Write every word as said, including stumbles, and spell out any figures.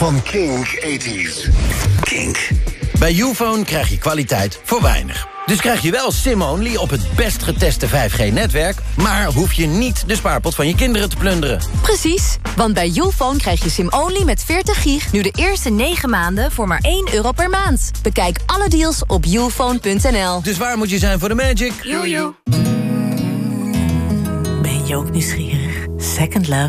van Kink tachtig. Kink. Bij Ufone krijg je kwaliteit voor weinig. Dus krijg je wel SIM-only op het best geteste vijf G-netwerk... maar hoef je niet de spaarpot van je kinderen te plunderen. Precies, want bij Ufone krijg je SIM-only met veertig gig... nu de eerste negen maanden voor maar één euro per maand. Bekijk alle deals op ufone punt n l. Dus waar moet je zijn voor de magic? Jojo. Ben je ook nieuwsgierig? Second Love